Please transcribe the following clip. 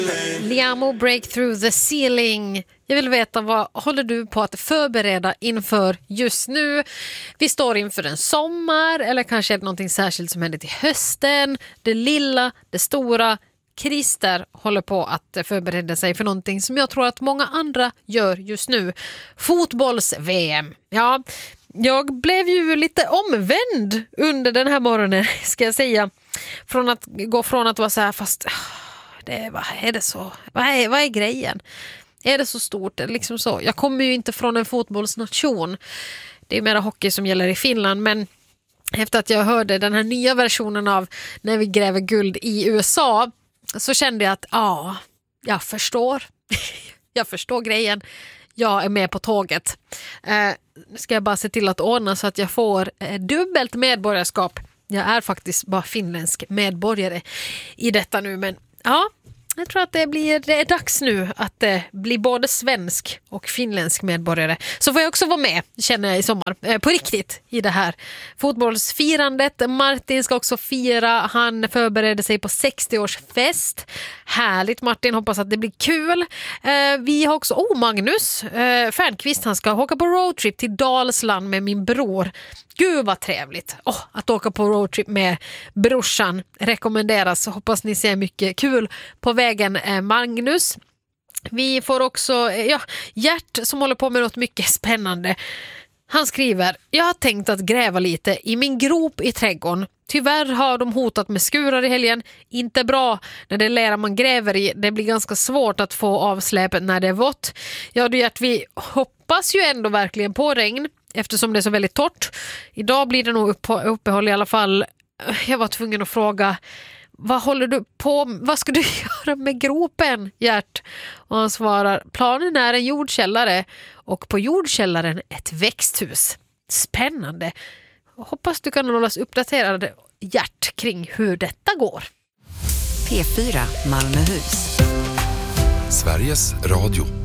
Liamo, Break Through the Ceiling. Jag vill veta, vad håller du på att förbereda inför just nu? Vi står inför en sommar, eller kanske är det någonting särskilt som händer till hösten. Det lilla, det stora. Christer håller på att förbereda sig för någonting som jag tror att många andra gör just nu. Fotbolls-VM. Ja, jag blev ju lite omvänd under den här morgonen, ska jag säga. Från att vara så här, fast vad är det så? Vad är grejen? Är det så stort? Liksom så. Jag kommer ju inte från en fotbollsnation. Det är mera hockey som gäller i Finland, men efter att jag hörde den här nya versionen av När vi gräver guld i USA, så kände jag att jag förstår. Jag förstår grejen. Jag är med på tåget. Nu ska jag bara se till att ordna så att jag får dubbelt medborgarskap. Jag är faktiskt bara finländsk medborgare i detta nu, men ja, jag tror att det är dags nu att bli både svensk och finländsk medborgare. Så får jag också vara med, känner jag, i sommar. På riktigt i det här fotbollsfirandet. Martin ska också fira. Han förbereder sig på 60-årsfest. Härligt, Martin. Hoppas att det blir kul. Vi har också Magnus Fernqvist. Han ska åka på roadtrip till Dalsland med min bror. Gud vad trevligt. Att åka på roadtrip med brorsan rekommenderas. Så hoppas ni ser mycket kul på vägen, Magnus. Vi får också Gert som håller på med något mycket spännande. Han skriver: jag har tänkt att gräva lite i min grop i trädgården. Tyvärr har de hotat med skurar i helgen. Inte bra när det lera man gräver i. Det blir ganska svårt att få avsläpet när det är vått. Ja du Gert, vi hoppas ju ändå verkligen på regn eftersom det är så väldigt torrt. Idag blir det nog uppehåll i alla fall. Jag var tvungen att fråga: vad ska du göra med gropen, Gert? Och han svarar: planen är en jordkällare och på jordkällaren ett växthus. Spännande. Hoppas du kan hållas uppdaterad, Gert, kring hur detta går. P4 Malmöhus. Sveriges Radio.